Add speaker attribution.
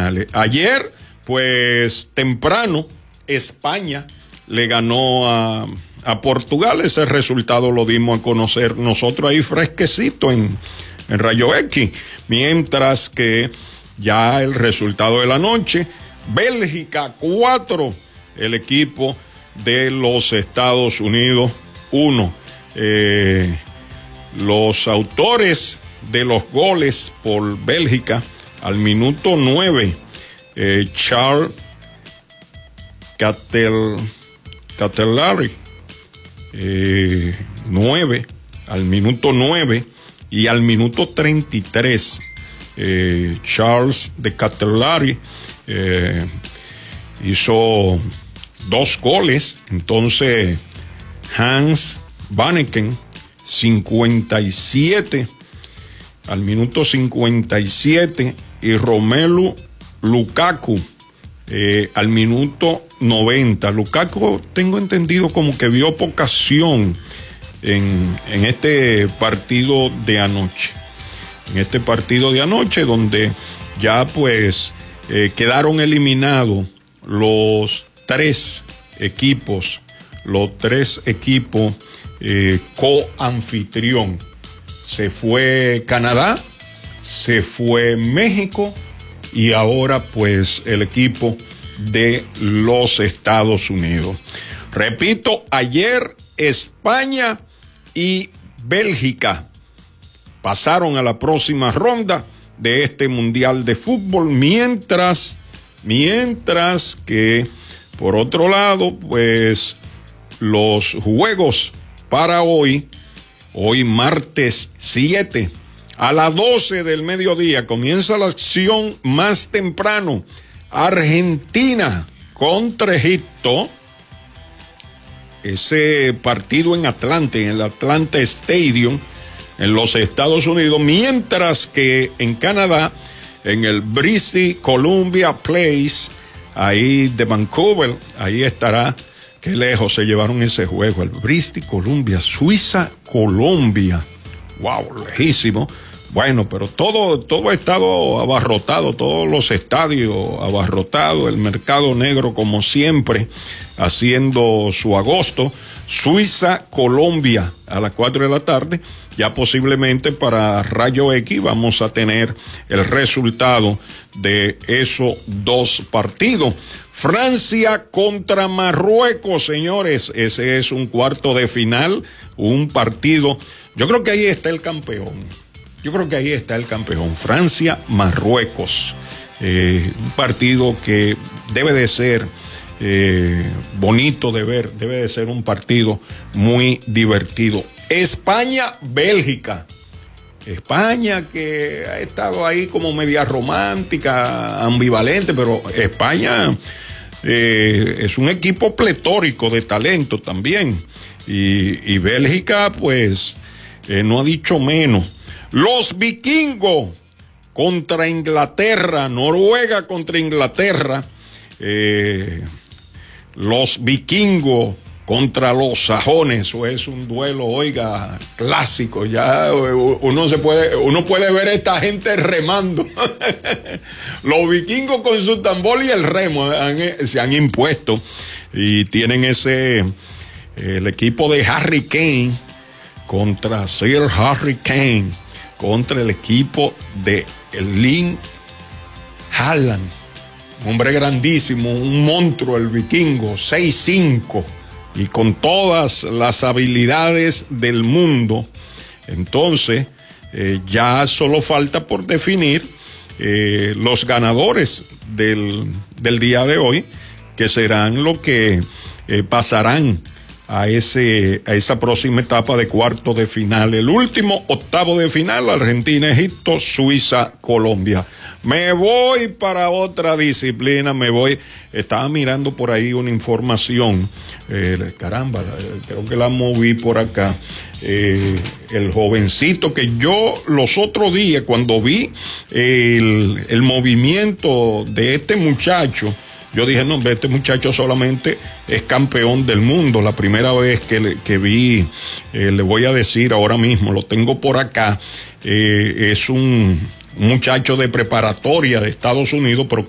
Speaker 1: finales. Ayer, pues temprano, España le ganó a Portugal. Ese resultado lo dimos a conocer nosotros ahí fresquecito en Rayo X. Mientras que ya el resultado de la noche, Bélgica 4, el equipo de los Estados Unidos 1. Los autores de los goles por Bélgica al minuto 9, Charles Catelari, 9, al minuto 9, y al minuto 33, Charles de Catelari hizo 2 goles. Entonces Hans Vanaken, 57, al minuto 57, y Romelu Lukaku al minuto 90. Lukaku, tengo entendido, como que vio poca acción en este partido de anoche. En este partido de anoche, donde ya pues quedaron eliminados los tres equipos coanfitrión. Se fue Canadá, se fue México, y ahora pues el equipo de los Estados Unidos. Repito, ayer España y Bélgica pasaron a la próxima ronda de este Mundial de Fútbol, mientras que por otro lado, pues los juegos para hoy martes 7, a las 12 del mediodía, comienza la acción más temprano. Argentina contra Egipto. Ese partido en el Atlanta Stadium, en los Estados Unidos, mientras que en Canadá, en el British Columbia Place, ahí de Vancouver, ahí estará. Qué lejos se llevaron ese juego, el British Columbia, Suiza, Colombia. Wow, lejísimo. Bueno, pero todo ha estado abarrotado, todos los estadios abarrotados, el mercado negro como siempre, haciendo su agosto. Suiza, Colombia, a las 4 de la tarde. Ya posiblemente para Rayo X vamos a tener el resultado de esos 2 partidos. Francia contra Marruecos, señores. Ese es un cuarto de final, un partido. Yo creo que ahí está el campeón. Francia, Marruecos. Un partido que debe de ser bonito de ver, debe de ser un partido muy divertido. España, Bélgica. España, que ha estado ahí como media romántica, ambivalente, pero España es un equipo pletórico de talento también. Y Bélgica, pues, no ha dicho menos. Los vikingos contra Inglaterra, Noruega contra Inglaterra, los vikingos contra los sajones. Eso es un duelo, oiga, clásico. Ya uno puede ver a esta gente remando. Los vikingos con su tambor y el remo se han impuesto, y tienen el equipo de Harry Kane contra Sir Harry Kane, contra el equipo de Erling Haaland, hombre grandísimo, un monstruo, el vikingo, 6'5", y con todas las habilidades del mundo. Entonces, ya solo falta por definir los ganadores del día de hoy, que serán los que pasarán a esa próxima etapa de cuarto de final. El último octavo de final, Argentina, Egipto, Suiza, Colombia. Me voy para otra disciplina, estaba mirando por ahí una información, creo que la moví por acá, el jovencito que yo los otros días, cuando vi el movimiento de este muchacho, yo dije, no, este muchacho solamente es campeón del mundo. La primera vez que vi, le voy a decir ahora mismo, lo tengo por acá, es un muchacho de preparatoria de Estados Unidos, pero